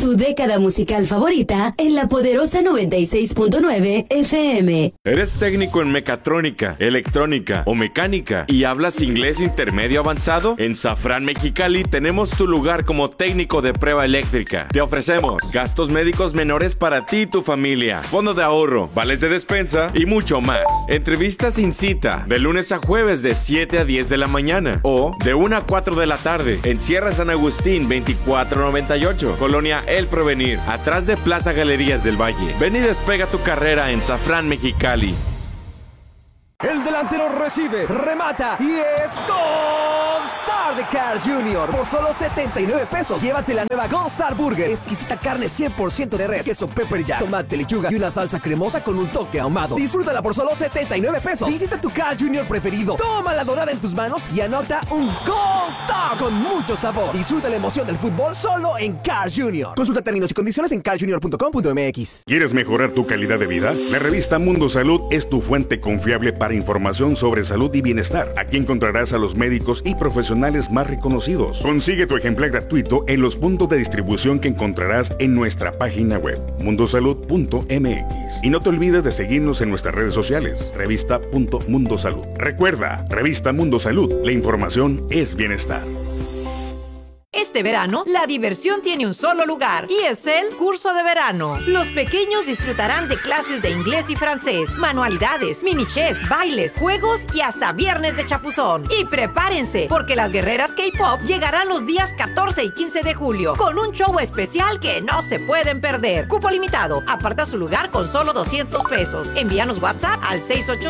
Tu década musical favorita en la poderosa 96.9 FM. ¿Eres técnico en mecatrónica, electrónica o mecánica y hablas inglés intermedio avanzado? En Safran Mexicali tenemos tu lugar como técnico de prueba eléctrica. Te ofrecemos gastos médicos menores para ti y tu familia, fondo de ahorro, vales de despensa y mucho más. Entrevistas sin cita, de lunes a jueves de 7 a 10 de la mañana o de 1 a 4 de la tarde en Sierra San Agustín 2498, Colonia El Provenir, atrás de Plaza Galerías del Valle. Ven y despega tu carrera en Safran Mexicali. El delantero recibe, remata y es Gold Star de Carl Jr. Por solo 79 pesos, llévate la nueva Gold Star Burger. Exquisita carne 100% de res, queso pepper jack, tomate, lechuga y una salsa cremosa con un toque ahumado. Disfrútala por solo 79 pesos. Visita tu Carl Jr. preferido. Toma la dorada en tus manos y anota un Gold Star con mucho sabor. Disfruta la emoción del fútbol solo en Carl Jr. Consulta términos y condiciones en carljr.com.mx. ¿Quieres mejorar tu calidad de vida? La revista Mundo Salud es tu fuente confiable para información sobre salud y bienestar. Aquí encontrarás a los médicos y profesionales más reconocidos. Consigue tu ejemplar gratuito en los puntos de distribución que encontrarás en nuestra página web, mundosalud.mx. Y no te olvides de seguirnos en nuestras redes sociales, revista.mundosalud. Recuerda, Revista Mundo Salud, la información es bienestar. Este verano, la diversión tiene un solo lugar y es el curso de verano. Los pequeños disfrutarán de clases de inglés y francés, manualidades, mini chef, bailes, juegos y hasta viernes de chapuzón. Y prepárense, porque las guerreras K-pop llegarán los días 14 y 15 de julio con un show especial que no se pueden perder. Cupo limitado. Aparta su lugar con solo 200 pesos. Envíanos WhatsApp al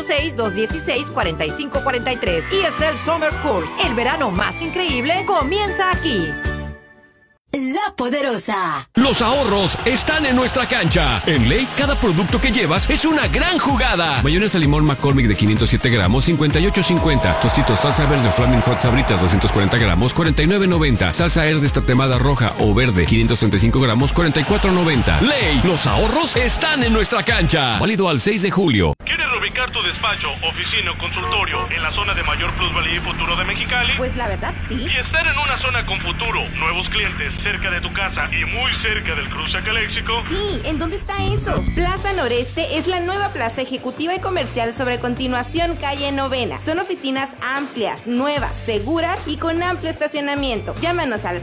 686-216-4543. ESL Summer Course. El verano más increíble comienza aquí. La Poderosa. Los ahorros están en nuestra cancha. En Ley, cada producto que llevas es una gran jugada. Mayonesa limón McCormick de 507 gramos, 58.50. Tostitos salsa verde Flaming Hot Sabritas, 240 gramos, 49.90. Salsa Air de esta temada roja o verde, 535 gramos, 44.90. Ley, los ahorros están en nuestra cancha. Válido al 6 de julio. ¿Quieres reubicar tu despacho, oficina o consultorio en la zona de mayor plusvalía y futuro de Mexicali? Pues la verdad, sí. Y estar en una zona con futuro, nuevos clientes, cerca de tu casa y muy cerca del cruce Caléxico. Sí, ¿en dónde está eso? Plaza Noreste es la nueva plaza ejecutiva y comercial sobre Continuación Calle Novena. Son oficinas amplias, nuevas, seguras y con amplio estacionamiento. Llámanos al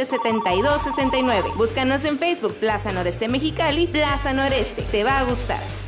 686-247-7269. Búscanos en Facebook, Plaza Noreste Mexicali, Plaza Noreste. Te va a gustar.